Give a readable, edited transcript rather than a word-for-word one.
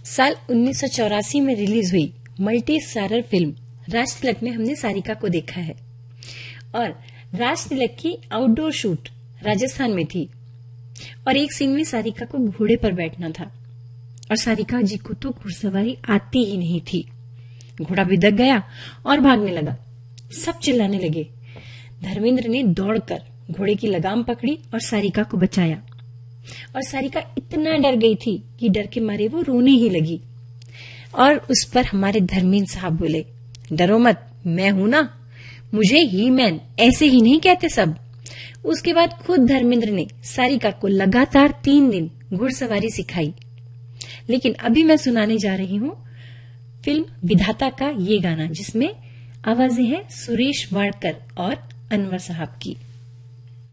साल 1984 में रिलीज हुई multi starrer film Raj Tilak में हमने सारिका को देखा है और राज तिलक की आउटडोर शूट राजस्थान में थी और एक सीन में सारिका को घोड़े पर बैठना था और सारिका जी को तो घुड़सवारी आती ही नहीं थी। घोड़ा भी दब गया और भागने लगा। सब चिल्लाने लगे। धर्मेंद्र ने दौड़कर घोड़े की लगाम पकड़ी और सारिका को बचाया और सारिका इतना डर गई थी कि डर के मारे वो रोने ही लगी और उस पर हमारे धर्मेंद्र साहब बोले, डरो मत, मैं हूं ना, मुझे ही मैन ऐसे ही नहीं कहते सब। उसके बाद खुद धर्मेंद्र ने सारिका को लगातार 3 दिन घुड़सवारी सिखाई। लेकिन अभी मैं सुनाने जा रही हूं फिल्म विधाता का ये गाना जिसमें आवाजें हैं सुरेश वाडकर और अनवर साहब की।